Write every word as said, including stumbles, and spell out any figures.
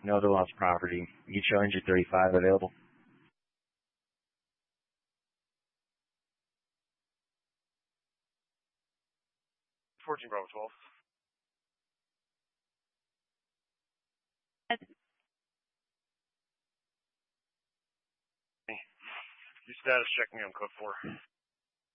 No other lost property. You show engine thirty-five available. fourteen Bravo twelve. Your status, check me on code four.